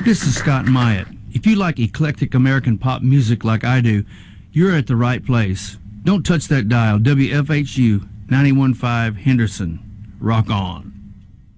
This is Scott Myatt. If you like eclectic American pop music like I do, you're at the right place. Don't touch that dial. WFHU 91.5 Henderson. Rock on.